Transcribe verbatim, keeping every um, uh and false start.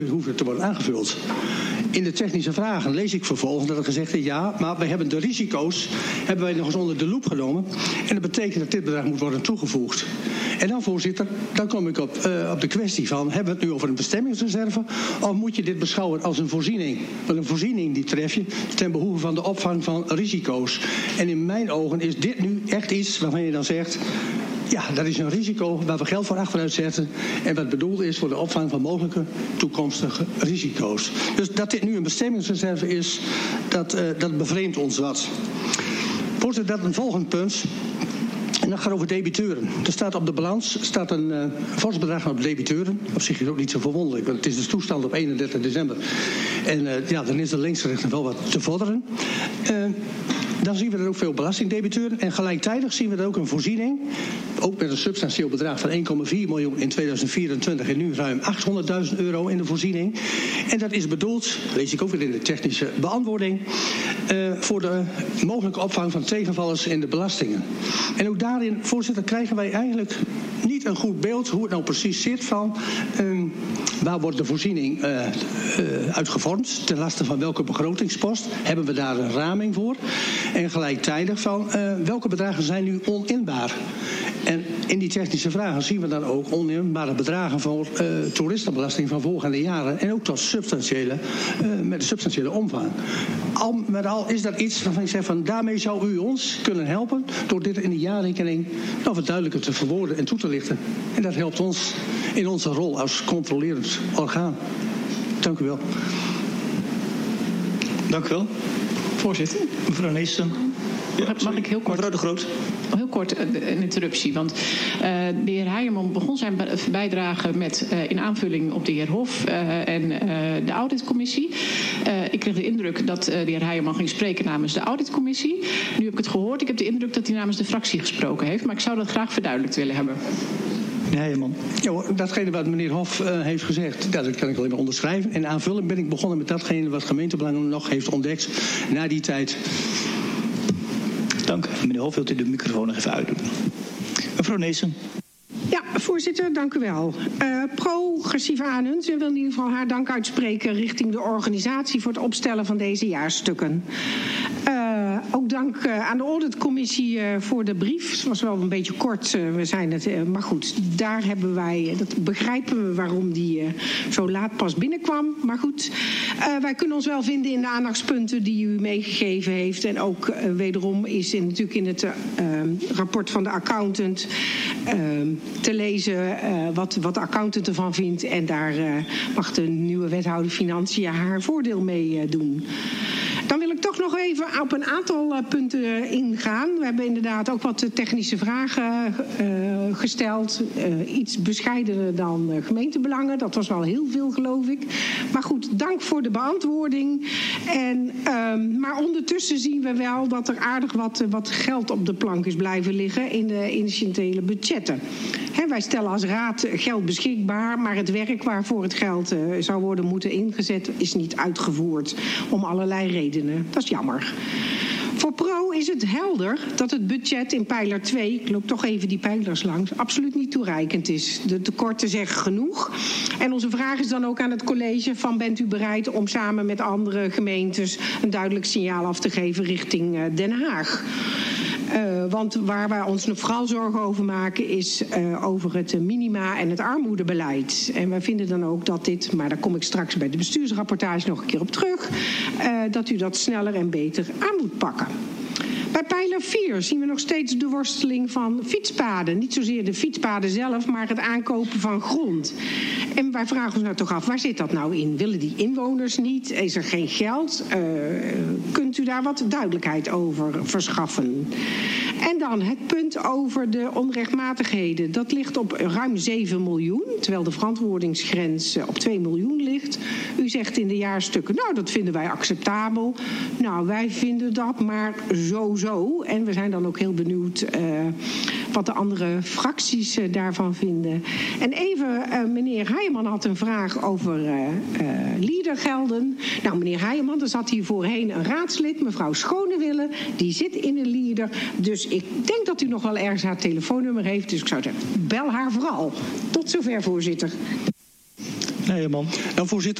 hoeven te worden aangevuld. In de technische vragen lees ik vervolgens dat er gezegd is, ja, maar wij hebben de risico's hebben wij nog eens onder de loep genomen. En dat betekent dat dit bedrag moet worden toegevoegd. En dan, voorzitter, dan kom ik op, uh, op de kwestie van, hebben we het nu over een bestemmingsreserve, of moet je dit beschouwen als een voorziening? Want een voorziening die tref je ten behoeve van de opvang van risico's. En in mijn ogen is dit nu echt iets waarvan je dan zegt, ja, dat is een risico waar we geld voor achteruit zetten en wat bedoeld is voor de opvang van mogelijke toekomstige risico's. Dus dat dit nu een bestemmingsreserve is, dat, uh, dat bevreemdt ons wat. Voorzitter, dat een volgend punt. En dat gaat over debiteuren. Er staat op de balans staat een uh, fors bedrag op debiteuren. Op zich is ook niet zo verwonderlijk, want het is de toestand op eenendertig december. En uh, ja, dan is er linksgericht nog wel wat te vorderen. Uh, Dan zien we er ook veel belastingdebiteuren. En gelijktijdig zien we er ook een voorziening. Ook met een substantieel bedrag van één komma vier miljoen in tweeduizend vierentwintig. En nu ruim achthonderdduizend euro in de voorziening. En dat is bedoeld, lees ik ook weer in de technische beantwoording, Uh, voor de mogelijke opvang van tegenvallers in de belastingen. En ook daarin, voorzitter, krijgen wij eigenlijk niet een goed beeld hoe het nou precies zit van um, waar wordt de voorziening uh, uh, uitgevormd, ten laste van welke begrotingspost. Hebben we daar een raming voor? En gelijktijdig van uh, welke bedragen zijn nu oninbaar? En in die technische vragen zien we dan ook oninbare bedragen voor uh, toeristenbelasting van volgende jaren. En ook tot substantiële, uh, met een substantiële omvang. Al met al is dat iets waarvan ik zeg van daarmee zou u ons kunnen helpen door dit in de jaarrekening nog wat duidelijker te verwoorden en toe te lichten. En dat helpt ons in onze rol als controlerend orgaan. Dank u wel. Dank u wel. Voorzitter, mevrouw Neesten. Ja, mag ik heel kort? Mevrouw de Groot. Heel kort een interruptie, want uh, de heer Heijerman begon zijn bijdrage met uh, in aanvulling op de heer Hof uh, en uh, de auditcommissie. Uh, ik kreeg de indruk dat uh, de heer Heijerman ging spreken namens de auditcommissie. Nu heb ik het gehoord, ik heb de indruk dat hij namens de fractie gesproken heeft, maar ik zou dat graag verduidelijkt willen hebben. Ja, ja, datgene wat meneer Hof uh, heeft gezegd, ja, dat kan ik alleen maar onderschrijven. En aanvullend ben ik begonnen met datgene wat gemeentebelangen nog heeft ontdekt na die tijd. Dank. Meneer Hof, wilt u de microfoon nog even uitdoen? Mevrouw Neessen. Ja, voorzitter, dank u wel. Uh, Progressief Anens, ik wil in ieder geval haar dank uitspreken richting de organisatie voor het opstellen van deze jaarstukken. Uh, ook dank uh, aan de auditcommissie uh, voor de brief. Het was wel een beetje kort, uh, we zijn het, uh, maar goed, daar hebben wij, dat begrijpen we waarom die uh, zo laat pas binnenkwam. Maar goed, uh, wij kunnen ons wel vinden in de aandachtspunten die u meegegeven heeft. En ook uh, wederom is in, natuurlijk in het uh, rapport van de accountant uh, te lezen uh, wat, wat de accountant ervan vindt. En daar uh, mag de nieuwe wethouder Financiën haar voordeel mee uh, doen. Dan wil ik toch nog even op een aantal uh, punten ingaan. We hebben inderdaad ook wat technische vragen uh, gesteld. Uh, iets bescheidener dan uh, gemeentebelangen. Dat was wel heel veel, geloof ik. Maar goed, dank voor de beantwoording. En, uh, maar ondertussen zien we wel dat er aardig wat, uh, wat geld op de plank is blijven liggen in de incidentele budgetten. He, wij stellen als raad geld beschikbaar, maar het werk waarvoor het geld uh, zou worden moeten ingezet is niet uitgevoerd. Om allerlei redenen. Dat is jammer. Voor Pro is het helder dat het budget in pijler twee, ik loop toch even die pijlers langs, absoluut niet toereikend is. De tekorten zeggen genoeg. En onze vraag is dan ook aan het college van bent u bereid om samen met andere gemeentes een duidelijk signaal af te geven richting uh, Den Haag. Uh, want waar wij ons nog vooral zorgen over maken is uh, over het minima en het armoedebeleid. En wij vinden dan ook dat dit, maar daar kom ik straks bij de bestuursrapportage nog een keer op terug, uh, dat u dat sneller en beter aan moet pakken. Bij pijler vier zien we nog steeds de worsteling van fietspaden. Niet zozeer de fietspaden zelf, maar het aankopen van grond. En wij vragen ons nou toch af, waar zit dat nou in? Willen die inwoners niet? Is er geen geld? Uh, kunt u daar wat duidelijkheid over verschaffen? En dan het punt over de onrechtmatigheden. Dat ligt op ruim zeven miljoen, terwijl de verantwoordingsgrens op twee miljoen ligt. U zegt in de jaarstukken, nou dat vinden wij acceptabel. Nou, wij vinden dat maar zo zo. En we zijn dan ook heel benieuwd uh, wat de andere fracties uh, daarvan vinden. En even, uh, meneer Heijerman had een vraag over uh, uh, leadergelden. Nou, meneer Heijerman, er zat hier voorheen een raadslid, mevrouw Schonewille. Die zit in een leader. Dus ik denk dat u nog wel ergens haar telefoonnummer heeft. Dus ik zou zeggen, bel haar vooral. Tot zover, voorzitter. Nee, man. Nou, voorzitter.